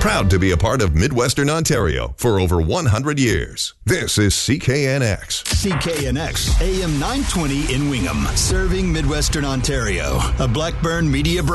Proud to be a part of Midwestern Ontario for over 100 years. This is CKNX. CKNX, AM 920 in Wingham, serving Midwestern Ontario. A Blackburn Media brand.